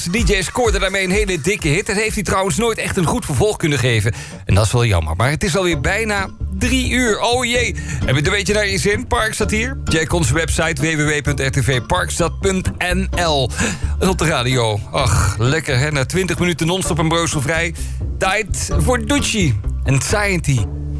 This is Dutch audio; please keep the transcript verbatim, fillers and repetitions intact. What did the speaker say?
De D J scoorde daarmee een hele dikke hit. Dat heeft hij trouwens nooit echt een goed vervolg kunnen geven. En dat is wel jammer. Maar het is alweer bijna drie uur. Oh jee. Heb je het een beetje naar je zin? Parkstad hier. Check onze website w w w punt r t v parkstad punt n l. En op de radio. Ach, lekker hè. Na twintig minuten non-stop en breuzelvrij. Tijd voor Doechie en Scienty.